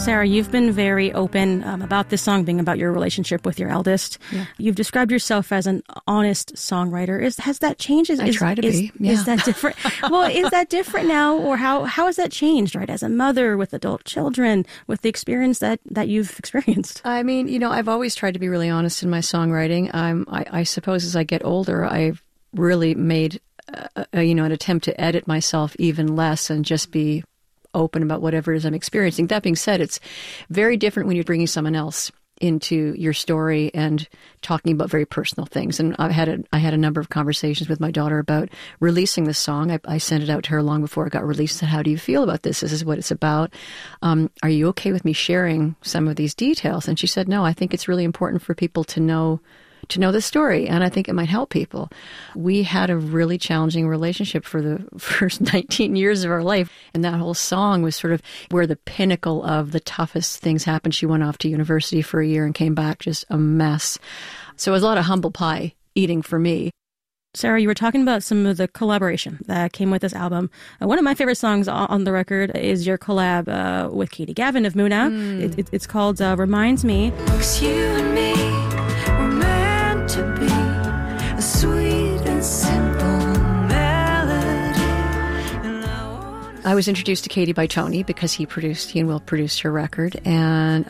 Sarah, you've been very open about this song being about your relationship with your eldest. Yeah. You've described yourself as an honest songwriter. Has that changed? I try to be. Yeah. Is that different? Well, is that different now, or how has that changed? Right, as a mother with adult children, with the experience that you've experienced. I mean, I've always tried to be really honest in my songwriting. I suppose as I get older, I've really made an attempt to edit myself even less and just be open about whatever it is I'm experiencing. That being said, it's very different when you're bringing someone else into your story and talking about very personal things. And I had a number of conversations with my daughter about releasing this song. I sent it out to her long before it got released. Said, "How do you feel about this? This is what it's about. Are you okay with me sharing some of these details?" And she said, "No, I think it's really important for people to know the story, and I think it might help people." We had a really challenging relationship for the first 19 years of our life, and that whole song was sort of where the pinnacle of the toughest things happened. She went off to university for a year and came back just a mess. So it was a lot of humble pie eating for me. Sarah, you were talking about some of the collaboration that came with this album. One of my favorite songs on the record is your collab with Katie Gavin of Muna. It's called Reminds Me. 'Cause you and me were meant to be a sweet and simple melody. And I was introduced to Katie by Tony because he and Will produced her record. And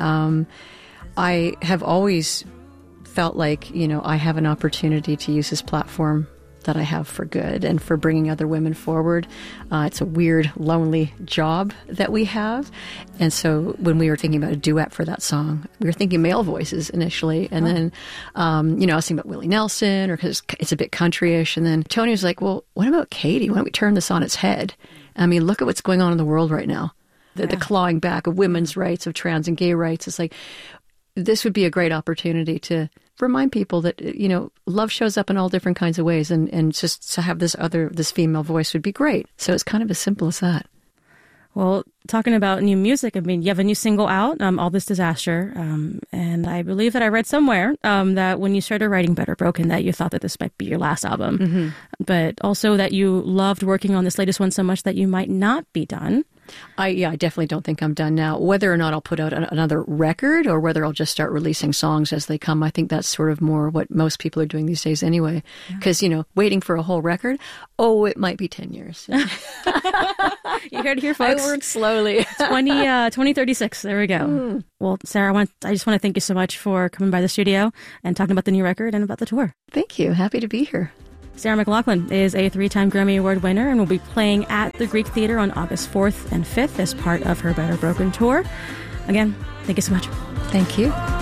I have always felt like, I have an opportunity to use this platform that I have for good and for bringing other women forward. It's a weird, lonely job that we have. And so when we were thinking about a duet for that song, we were thinking male voices initially. And then, I was thinking about Willie Nelson, or because it's a bit countryish. And then Tony was like, well, what about Katie? Why don't we turn this on its head? I mean, look at what's going on in the world right now. The clawing back of women's rights, of trans and gay rights. It's like, this would be a great opportunity to remind people that, love shows up in all different kinds of ways, and just to have this female voice would be great. So it's kind of as simple as that. Well, talking about new music, I mean, you have a new single out, All This Disaster, and I believe that I read somewhere that when you started writing Better Broken, that you thought that this might be your last album, but also that you loved working on this latest one so much that you might not be done. I definitely don't think I'm done now. Whether or not I'll put out another record or whether I'll just start releasing songs as they come, I think that's sort of more what most people are doing these days anyway. Because, waiting for a whole record, it might be 10 years. You heard it here, folks. I work slowly. 2036. There we go. Well, Sarah, I just want to thank you so much for coming by the studio and talking about the new record and about the tour. Thank you. Happy to be here. Sarah McLachlan is a 3-time Grammy Award winner and will be playing at the Greek Theater on August 4th and 5th as part of her Better Broken tour. Again, thank you so much. Thank you.